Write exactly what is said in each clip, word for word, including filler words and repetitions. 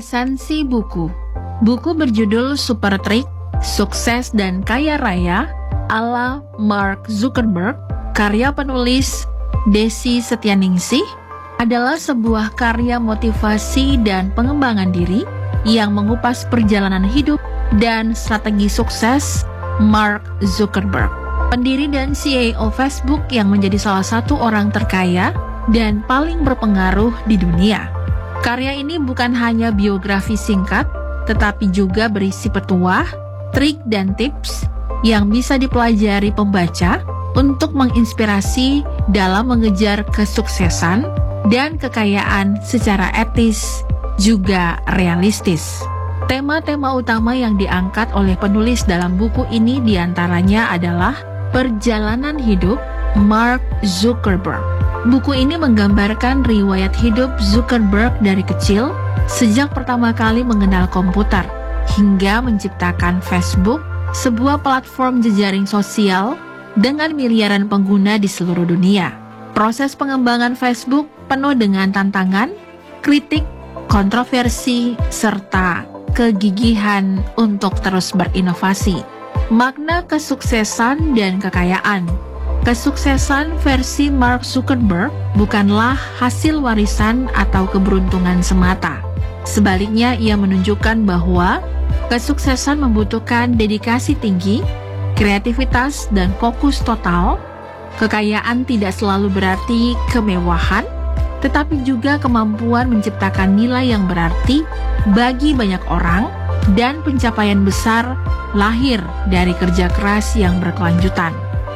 Resensi buku. Buku berjudul Super Trick, Sukses dan Kaya Raya ala Mark Zuckerberg, karya penulis Desi Setianingsih, adalah sebuah karya motivasi dan pengembangan diri yang mengupas perjalanan hidup dan strategi sukses Mark Zuckerberg, pendiri dan C E O Facebook yang menjadi salah satu orang terkaya dan paling berpengaruh di dunia. Karya ini bukan hanya biografi singkat, tetapi juga berisi petuah, trik, dan tips yang bisa dipelajari pembaca untuk menginspirasi dalam mengejar kesuksesan dan kekayaan secara etis juga realistis. Tema-tema utama yang diangkat oleh penulis dalam buku ini diantaranya adalah perjalanan hidup Mark Zuckerberg. Buku ini menggambarkan riwayat hidup Zuckerberg dari kecil, sejak pertama kali mengenal komputer, hingga menciptakan Facebook, sebuah platform jejaring sosial dengan miliaran pengguna di seluruh dunia. Proses pengembangan Facebook penuh dengan tantangan, kritik, kontroversi, serta kegigihan untuk terus berinovasi. Makna kesuksesan dan kekayaan. Kesuksesan versi Mark Zuckerberg bukanlah hasil warisan atau keberuntungan semata. Sebaliknya, ia menunjukkan bahwa kesuksesan membutuhkan dedikasi tinggi, kreativitas, dan fokus total. Kekayaan tidak selalu berarti kemewahan, tetapi juga kemampuan menciptakan nilai yang berarti bagi banyak orang, dan pencapaian besar lahir dari kerja keras yang berkelanjutan.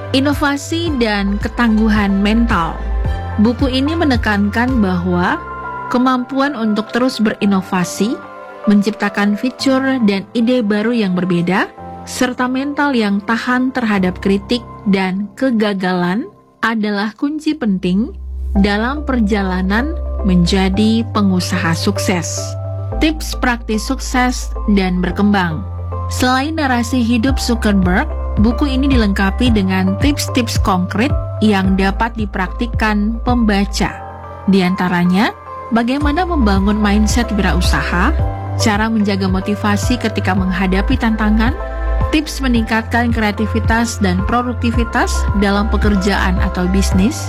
Inovasi dan ketangguhan mental. Buku ini menekankan bahwa kemampuan untuk terus berinovasi, menciptakan fitur dan ide baru yang berbeda, serta mental yang tahan terhadap kritik dan kegagalan adalah kunci penting dalam perjalanan menjadi pengusaha sukses. Tips praktis sukses dan berkembang. Selain narasi hidup Zuckerberg, buku ini dilengkapi dengan tips-tips konkret yang dapat dipraktikkan pembaca. Di antaranya, bagaimana membangun mindset wirausaha, cara menjaga motivasi ketika menghadapi tantangan, tips meningkatkan kreativitas dan produktivitas dalam pekerjaan atau bisnis.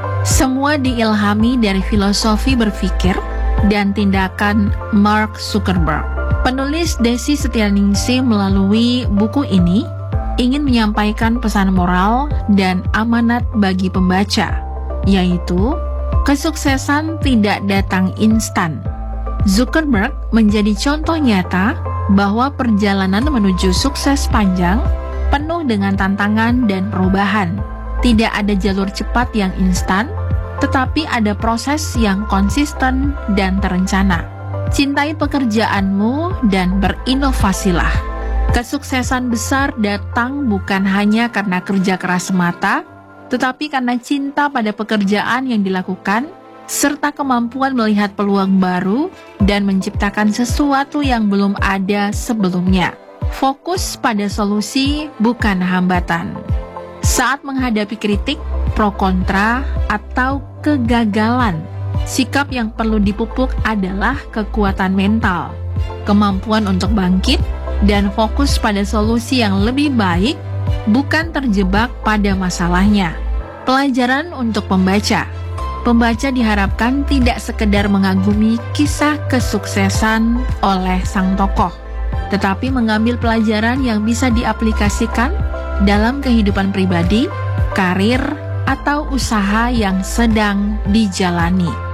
Semua diilhami dari filosofi berpikir dan tindakan Mark Zuckerberg. Penulis Desi Setianingsih melalui buku ini ingin menyampaikan pesan moral dan amanat bagi pembaca, yaitu kesuksesan tidak datang instan. Zuckerberg menjadi contoh nyata bahwa perjalanan menuju sukses panjang, penuh dengan tantangan dan perubahan. Tidak ada jalur cepat yang instan, tetapi ada proses yang konsisten dan terencana. Cintai pekerjaanmu dan berinovasilah. Kesuksesan besar datang bukan hanya karena kerja keras semata, tetapi karena cinta pada pekerjaan yang dilakukan, serta kemampuan melihat peluang baru dan menciptakan sesuatu yang belum ada sebelumnya. Fokus pada solusi, bukan hambatan. Saat menghadapi kritik, pro kontra, atau kegagalan, sikap yang perlu dipupuk adalah kekuatan mental, kemampuan untuk bangkit, dan fokus pada solusi yang lebih baik, bukan terjebak pada masalahnya. Pelajaran untuk pembaca. Pembaca diharapkan tidak sekedar mengagumi kisah kesuksesan oleh sang tokoh, tetapi mengambil pelajaran yang bisa diaplikasikan dalam kehidupan pribadi, karir, atau usaha yang sedang dijalani.